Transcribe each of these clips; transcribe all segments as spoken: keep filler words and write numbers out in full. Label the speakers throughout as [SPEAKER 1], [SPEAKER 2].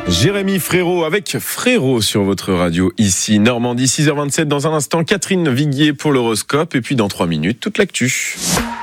[SPEAKER 1] Jérémy Frérot avec Frérot sur votre radio ici Normandie, six heures vingt-sept. Dans un instant, Catherine Viguier pour l'horoscope et puis dans trois minutes, toute l'actu.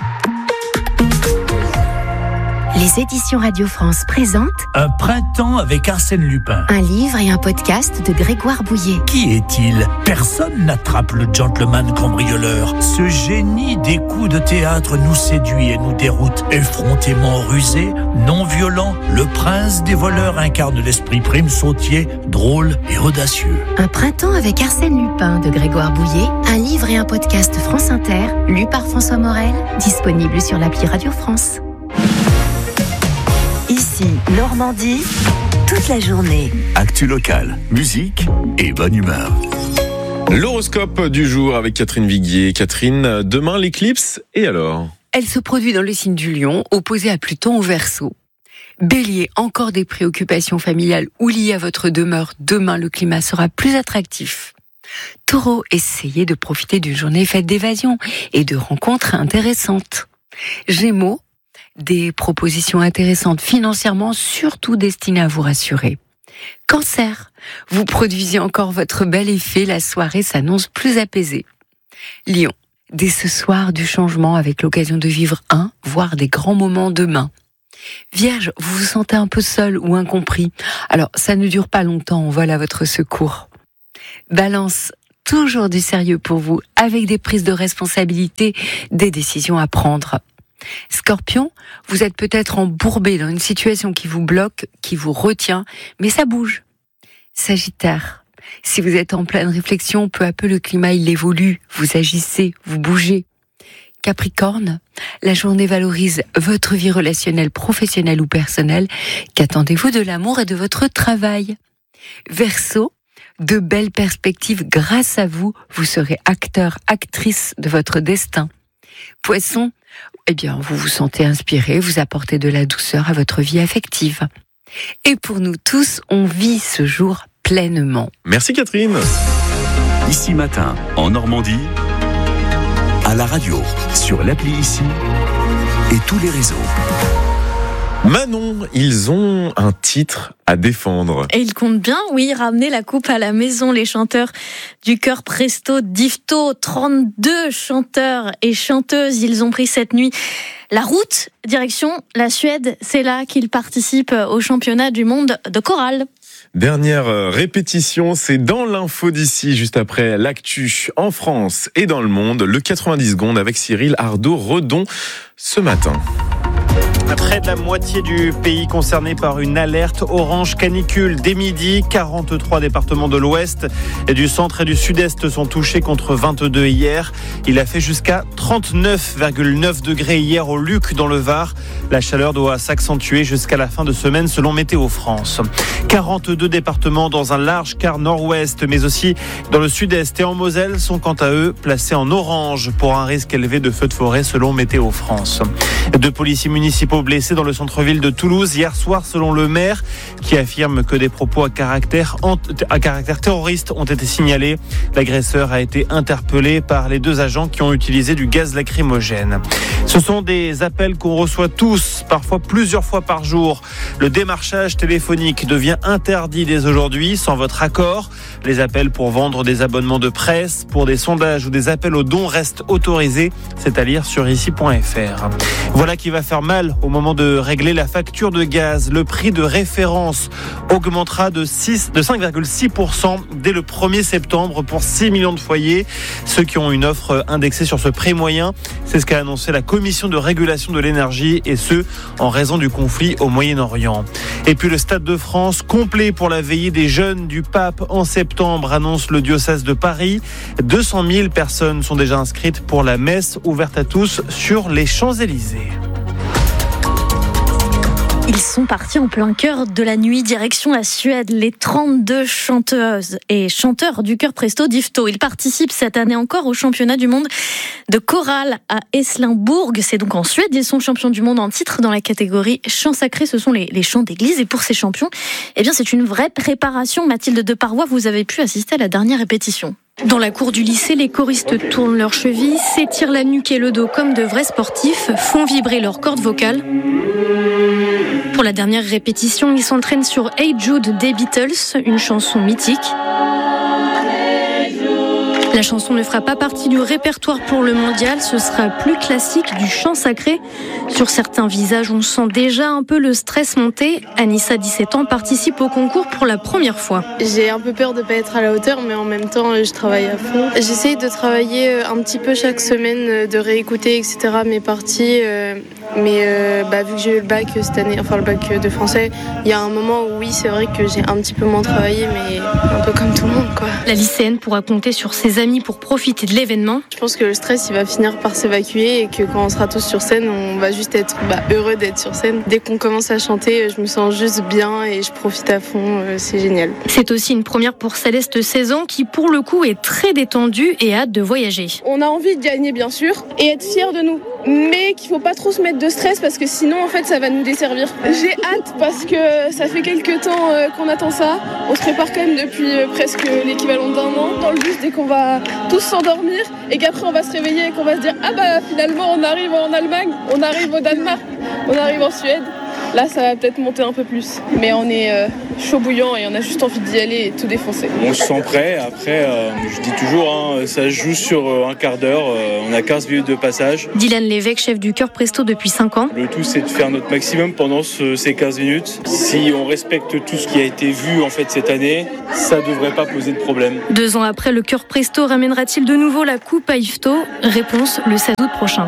[SPEAKER 2] Les éditions Radio France présentent
[SPEAKER 3] Un printemps avec Arsène Lupin.
[SPEAKER 2] un livre et un podcast de Grégoire Bouillet.
[SPEAKER 3] Qui est-il ? Personne n'attrape le gentleman cambrioleur. Ce génie des coups de théâtre nous séduit et nous déroute. Effrontément rusé, non violent, le prince des voleurs incarne l'esprit prime sautier, drôle et audacieux.
[SPEAKER 2] Un printemps avec Arsène Lupin de Grégoire Bouillet, un livre et un podcast France Inter, lu par François Morel, disponible sur l'appli Radio France. Ici, Normandie, toute la journée.
[SPEAKER 4] Actu locale, musique et bonne humeur.
[SPEAKER 1] L'horoscope du jour avec Catherine Viguier. Catherine, demain l'éclipse, et alors ?
[SPEAKER 5] Elle se produit dans le signe du Lion, opposé à Pluton au Verseau. Bélier, encore des préoccupations familiales ou liées à votre demeure. Demain, le climat sera plus attractif. Taureau, essayez de profiter d'une journée faite d'évasion et de rencontres intéressantes. Gémeaux, des propositions intéressantes financièrement, surtout destinées à vous rassurer. Cancer, vous produisez encore votre bel effet, la soirée s'annonce plus apaisée. Lion, dès ce soir du changement avec l'occasion de vivre un, voire des grands moments demain. Vierge, vous vous sentez un peu seul ou incompris. Alors, ça ne dure pas longtemps, on vole à votre secours. Balance, toujours du sérieux pour vous, avec des prises de responsabilité, des décisions à prendre. Scorpion, vous êtes peut-être embourbé dans une situation qui vous bloque, qui vous retient, mais ça bouge. Sagittaire, si vous êtes en pleine réflexion, peu à peu le climat il évolue, vous agissez, vous bougez. Capricorne, la journée valorise votre vie relationnelle, professionnelle ou personnelle. Qu'attendez-vous de l'amour et de votre travail ? Verseau, de belles perspectives grâce à vous, vous serez acteur, actrice de votre destin. Poisson, eh bien, vous vous sentez inspiré, vous apportez de la douceur à votre vie affective. Et pour nous tous, on vit ce jour pleinement.
[SPEAKER 1] Merci Catherine.
[SPEAKER 4] Ici matin, en Normandie, à la radio, sur l'appli Ici et tous les réseaux.
[SPEAKER 1] Manon, ils ont un titre à défendre.
[SPEAKER 6] Et ils comptent bien, oui, ramener la coupe à la maison. Les chanteurs du chœur Presto d'Yvetot, trente-deux chanteurs et chanteuses, ils ont pris cette nuit la route, direction la Suède. C'est là qu'ils participent au championnat du monde de chorale.
[SPEAKER 1] Dernière répétition, c'est dans l'info d'ici, juste après l'actu en France et dans le monde. Le quatre-vingt-dix secondes avec Cyril Ardo-Redon ce matin.
[SPEAKER 7] Près de la moitié du pays concerné par une alerte orange canicule. Dès midi, quarante-trois départements de l'Ouest et du centre et du Sud-Est sont touchés contre vingt-deux hier. Il a fait jusqu'à trente-neuf virgule neuf degrés hier au Luc dans le Var. La chaleur doit s'accentuer jusqu'à la fin de semaine selon Météo France. quarante-deux départements dans un large quart nord-ouest, mais aussi dans le Sud-Est et en Moselle sont quant à eux placés en orange pour un risque élevé de feux de forêt selon Météo France. Deux policiers municipaux blessés dans le centre-ville de Toulouse hier soir selon le maire qui affirme que des propos à caractère, à caractère terroriste ont été signalés. L'agresseur a été interpellé par les deux agents qui ont utilisé du gaz lacrymogène. Ce sont des appels qu'on reçoit tous, parfois plusieurs fois par jour. Le démarchage téléphonique devient interdit dès aujourd'hui sans votre accord. Les appels pour vendre des abonnements de presse, pour des sondages ou des appels aux dons restent autorisés. C'est à lire sur ici point f r. Voilà qui va faire mal au moment de régler la facture de gaz. Le prix de référence augmentera de, six, de cinq virgule six pour cent dès le premier septembre pour six millions de foyers. Ceux qui ont une offre indexée sur ce prix moyen, c'est ce qu'a annoncé la Commission de régulation de l'énergie et ce, en raison du conflit au Moyen-Orient. Et puis le Stade de France, complet pour la veillée des jeunes du Pape en septembre, annonce le diocèse de Paris. deux cent mille personnes sont déjà inscrites pour la messe ouverte à tous sur les Champs-Élysées.
[SPEAKER 6] Ils sont partis en plein cœur de la nuit, direction la Suède. Les trente-deux chanteuses et chanteurs du chœur Presto d'Yvetot. Ils participent cette année encore au championnat du monde de chorale à Eslinbourg. C'est donc en Suède. Ils sont champions du monde en titre dans la catégorie chants sacrés. Ce sont les, les chants d'église. Et pour ces champions, eh bien, c'est une vraie préparation. Mathilde Deparois, vous avez pu assister à la dernière répétition. Dans la cour du lycée, les choristes tournent leurs chevilles, s'étirent la nuque et le dos comme de vrais sportifs, font vibrer leurs cordes vocales. Pour la dernière répétition, ils s'entraînent sur Hey Jude des Beatles, une chanson mythique. La chanson ne fera pas partie du répertoire pour le mondial, ce sera plus classique du chant sacré. Sur certains visages, on sent déjà un peu le stress monter. Anissa, dix-sept ans, participe au concours pour la première fois.
[SPEAKER 8] J'ai un peu peur de ne pas être à la hauteur, mais en même temps, je travaille à fond. J'essaye de travailler un petit peu chaque semaine, de réécouter, et cetera mes parties. Mais euh, bah, vu que j'ai eu le bac cette année, enfin le bac de français, il y a un moment où oui, c'est vrai que j'ai un petit peu moins travaillé, mais un peu comme tout le monde, quoi.
[SPEAKER 6] La lycéenne pourra compter sur ses amis pour profiter de l'événement.
[SPEAKER 8] Je pense que le stress, il va finir par s'évacuer et que quand on sera tous sur scène, on va juste être bah, heureux d'être sur scène. Dès qu'on commence à chanter, je me sens juste bien et je profite à fond, c'est génial.
[SPEAKER 6] C'est aussi une première pour Céleste, seize ans, qui pour le coup est très détendue et a hâte de voyager.
[SPEAKER 9] On a envie de gagner, bien sûr, et être fiers de nous, mais qu'il ne faut pas trop se mettre de stress parce que sinon, en fait, ça va nous desservir. J'ai hâte parce que ça fait quelques temps qu'on attend ça. On se prépare quand même depuis presque l'équivalent d'un an dans le bus dès qu'on va tous s'endormir et qu'après on va se réveiller et qu'on va se dire ah bah finalement on arrive en Allemagne, on arrive au Danemark, on arrive en Suède. Là ça va peut-être monter un peu plus, mais on est euh, chaud bouillant et on a juste envie d'y aller et tout défoncer.
[SPEAKER 10] On se sent prêt, après euh, je dis toujours hein, ça se joue sur euh, un quart d'heure, euh, on a quinze minutes de passage.
[SPEAKER 6] Dylan Lévesque, chef du chœur Presto depuis cinq ans.
[SPEAKER 10] Le tout c'est de faire notre maximum pendant ce, ces quinze minutes. Si on respecte tout ce qui a été vu en fait cette année, ça devrait pas poser de problème.
[SPEAKER 6] Deux ans après, le chœur Presto ramènera-t-il de nouveau la coupe à Yvetot ? Réponse le seize août prochain.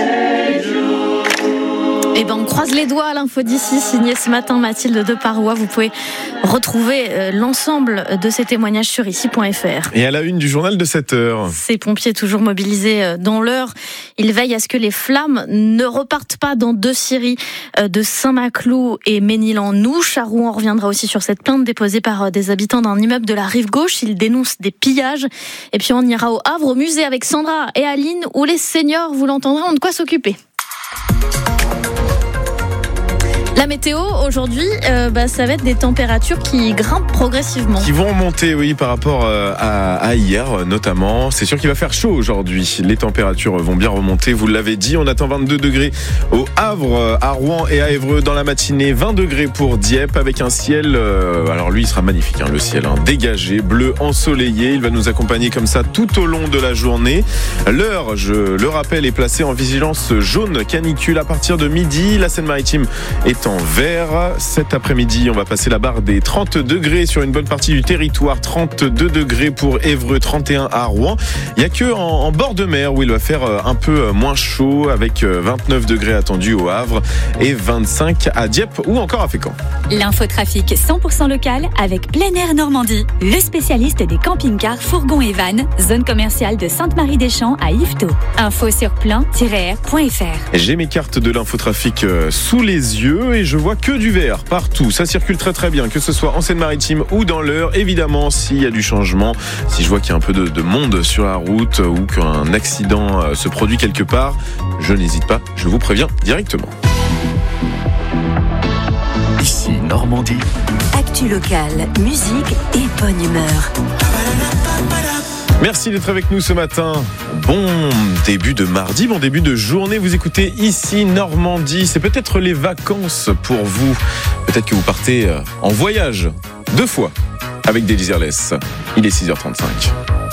[SPEAKER 6] Eh ben, on croise les doigts à l'info d'ici, signé ce matin Mathilde de Parois. Vous pouvez retrouver euh, l'ensemble de ces témoignages sur ici point f r.
[SPEAKER 1] Et à la une du journal de sept heures.
[SPEAKER 6] Ces pompiers toujours mobilisés dans l'heure, ils veillent à ce que les flammes ne repartent pas dans deux scieries de Saint-Maclou et Ménil-en-Ouche. À Rouen, on reviendra aussi sur cette plainte déposée par des habitants d'un immeuble de la rive gauche. Ils dénoncent des pillages. Et puis on ira au Havre, au musée avec Sandra et Aline, où les seniors, vous l'entendrez, ont de quoi s'occuper. La météo, aujourd'hui, euh, bah, ça va être des températures qui grimpent progressivement.
[SPEAKER 1] Qui vont monter, oui, par rapport à, à hier, notamment. C'est sûr qu'il va faire chaud aujourd'hui. Les températures vont bien remonter. Vous l'avez dit, on attend vingt-deux degrés au Havre, à Rouen et à Évreux dans la matinée. vingt degrés pour Dieppe avec un ciel, euh, alors lui, il sera magnifique, hein, le ciel, hein, dégagé, bleu, ensoleillé. Il va nous accompagner comme ça tout au long de la journée. L'heure, je le rappelle, est placée en vigilance jaune canicule à partir de midi. La Seine-Maritime est en vert. Cet après-midi, on va passer la barre des trente degrés sur une bonne partie du territoire. trente-deux degrés pour Évreux, trente et un à Rouen. Il n'y a que en, en bord de mer où il va faire un peu moins chaud avec vingt-neuf degrés attendus au Havre et vingt-cinq à Dieppe ou encore à Fécamp.
[SPEAKER 11] L'infotrafic cent pour cent local avec Plein Air Normandie, le spécialiste des camping-cars, fourgons et vannes, zone commerciale de Sainte-Marie-des-Champs à Yvetot. Info sur plein tiret air point f r.
[SPEAKER 1] J'ai mes cartes de l'infotrafic sous les yeux et je vois que du vert partout. Ça circule très très bien, que ce soit en Seine-Maritime ou dans l'Eure. Évidemment, s'il y a du changement, si je vois qu'il y a un peu de, de monde sur la route ou qu'un accident se produit quelque part, je n'hésite pas, je vous préviens directement.
[SPEAKER 4] Ici Normandie.
[SPEAKER 2] Actu locale, musique et bonne humeur.
[SPEAKER 1] Merci d'être avec nous ce matin. Bon début de mardi, bon début de journée. Vous écoutez ici Normandie. C'est peut-être les vacances pour vous. Peut-être que vous partez en voyage deux fois avec des Desireless. Il est six heures trente-cinq.